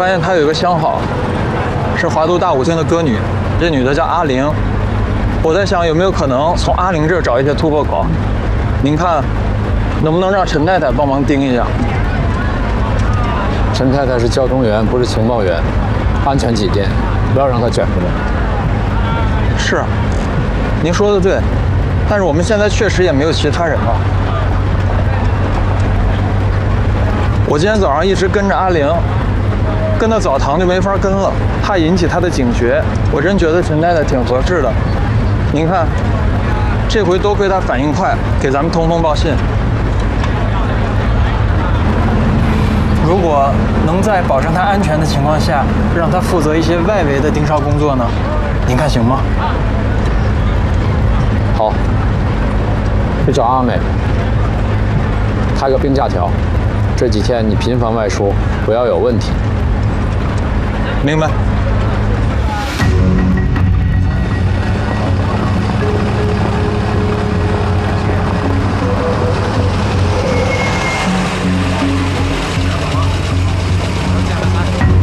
现他有一个相好，是华都大舞厅的歌女，这女的叫阿玲。我在想有没有可能从阿玲这儿找一些突破口？您看，能不能让陈太太帮忙盯一下？ 陈太太是交通员，不是情报员，安全起见，不要让她卷出来。 是，您说的对，但是我们现在确实也没有其他人了。我今天早上一直跟着阿玲，跟到澡堂就没法跟了，怕引起她的警觉。我真觉得陈太太挺合适的。您看，这回多亏她反应快，给咱们通风报信。如果能在保证她安全的情况下，让她负责一些外围的盯梢工作呢？您看行吗？ 好，去找阿美，开个病假条。这几天你频繁外出，不要有问题。 明白。